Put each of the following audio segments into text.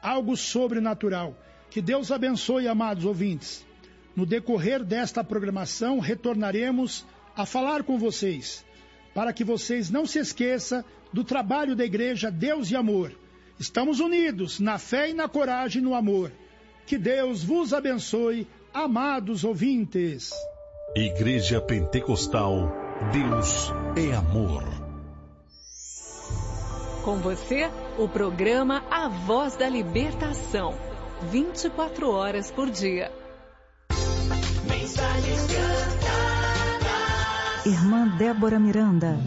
algo sobrenatural. Que Deus abençoe, amados ouvintes. No decorrer desta programação, retornaremos a falar com vocês, para que vocês não se esqueçam do trabalho da Igreja Deus e Amor. Estamos unidos na fé e na coragem e no amor. Que Deus vos abençoe, amados ouvintes. Igreja Pentecostal, Deus é amor. Com você, o programa A Voz da Libertação. 24 horas por dia. Mensagens cantadas. Irmã Débora Miranda.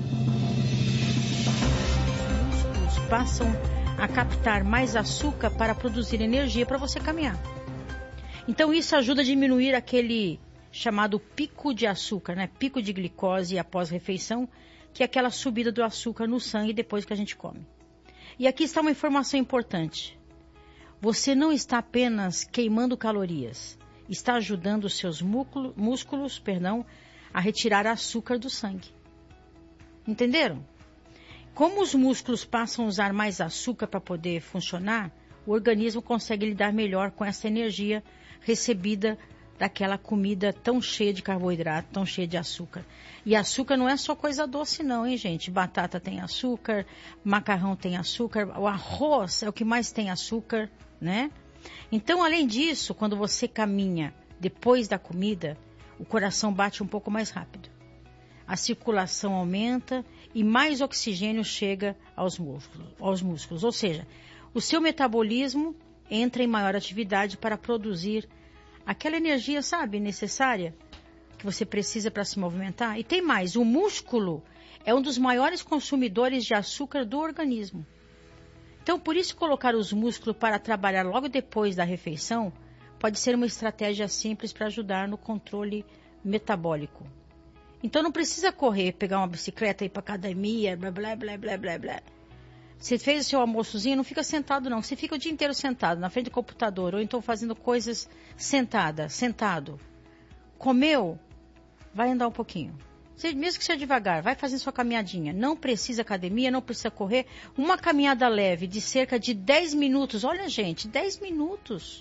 Os músculos passam a captar mais açúcar para produzir energia para você caminhar. Então isso ajuda a diminuir aquele chamado pico de açúcar, né? Pico de glicose após refeição, que é aquela subida do açúcar no sangue depois que a gente come. E aqui está uma informação importante. Você não está apenas queimando calorias, está ajudando os seus músculos, a retirar açúcar do sangue. Entenderam? Como os músculos passam a usar mais açúcar para poder funcionar, o organismo consegue lidar melhor com essa energia recebida daquela comida tão cheia de carboidrato, tão cheia de açúcar. E açúcar não é só coisa doce não, hein, gente? Batata tem açúcar, macarrão tem açúcar, o arroz é o que mais tem açúcar, né? Então, além disso, quando você caminha depois da comida, o coração bate um pouco mais rápido. A circulação aumenta e mais oxigênio chega aos músculos. Ou seja, o seu metabolismo entra em maior atividade para produzir aquela energia, sabe, necessária que você precisa para se movimentar. E tem mais, o músculo é um dos maiores consumidores de açúcar do organismo. Então, por isso, colocar os músculos para trabalhar logo depois da refeição pode ser uma estratégia simples para ajudar no controle metabólico. Então, não precisa correr, pegar uma bicicleta, ir para academia, blá, blá, blá, blá, blá, blá. Você fez o seu almoçozinho, não fica sentado não. Você fica o dia inteiro sentado, na frente do computador, ou então fazendo coisas sentado. Comeu, vai andar um pouquinho. Mesmo que seja devagar, vai fazendo sua caminhadinha. Não precisa academia, não precisa correr. Uma caminhada leve de cerca de 10 minutos. Olha, gente, 10 minutos.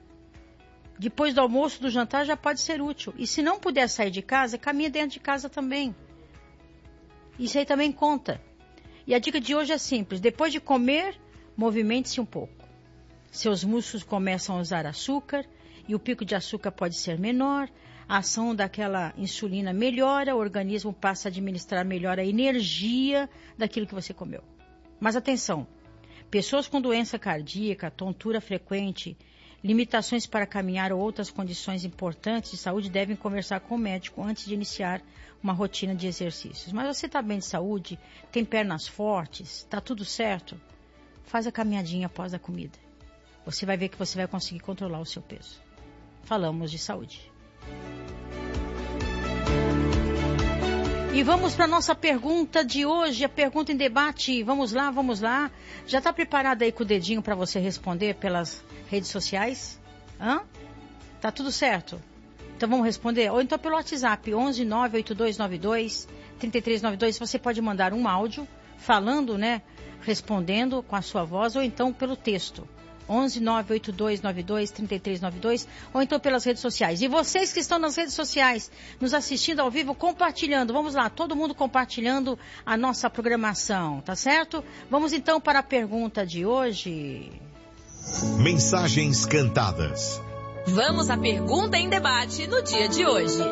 Depois do almoço, do jantar, já pode ser útil. E se não puder sair de casa, caminha dentro de casa também. Isso aí também conta. E a dica de hoje é simples. Depois de comer, movimente-se um pouco. Seus músculos começam a usar açúcar e o pico de açúcar pode ser menor. A ação daquela insulina melhora, o organismo passa a administrar melhor a energia daquilo que você comeu. Mas atenção, pessoas com doença cardíaca, tontura frequente, limitações para caminhar ou outras condições importantes de saúde devem conversar com o médico antes de iniciar uma rotina de exercícios. Mas você está bem de saúde, tem pernas fortes, está tudo certo? Faz a caminhadinha após a comida. Você vai ver que você vai conseguir controlar o seu peso. Falamos de saúde. E vamos para a nossa pergunta de hoje, a pergunta em debate. Vamos lá. Já está preparado aí com o dedinho para você responder pelas redes sociais? Tá tudo certo? Então vamos responder? Ou então pelo WhatsApp, 11-98292-3392. Você pode mandar um áudio falando, né? Respondendo com a sua voz, ou então pelo texto. 11-98292-3392, ou então pelas redes sociais. E vocês que estão nas redes sociais, nos assistindo ao vivo, compartilhando. Vamos lá, todo mundo compartilhando a nossa programação, tá certo? Vamos então para a pergunta de hoje. Mensagens cantadas. Vamos à pergunta em debate no dia de hoje.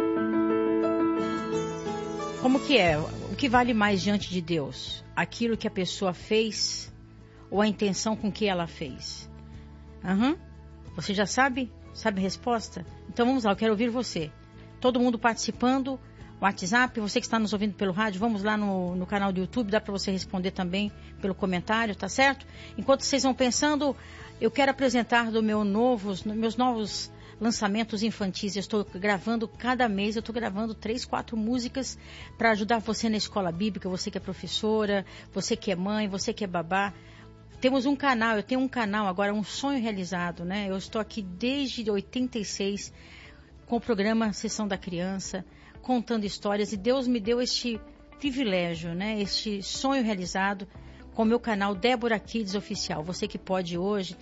Como que é? O que vale mais diante de Deus? Aquilo que a pessoa fez ou a intenção com que ela fez? Você já sabe? Sabe a resposta? Então vamos lá, eu quero ouvir você. Todo mundo participando, WhatsApp, você que está nos ouvindo pelo rádio, vamos lá no canal do YouTube, dá para você responder também pelo comentário, tá certo? Enquanto vocês vão pensando, eu quero apresentar meus novos lançamentos infantis. Eu estou gravando cada mês, eu estou gravando 3, 4 músicas para ajudar você na escola bíblica, você que é professora, você que é mãe, você que é babá. Temos um canal, eu tenho um canal agora, um sonho realizado, né? Eu estou aqui desde 86 com o programa Sessão da Criança, contando histórias, e Deus me deu este privilégio, né? Este sonho realizado com o meu canal Débora Kids Oficial. Você que pode hoje,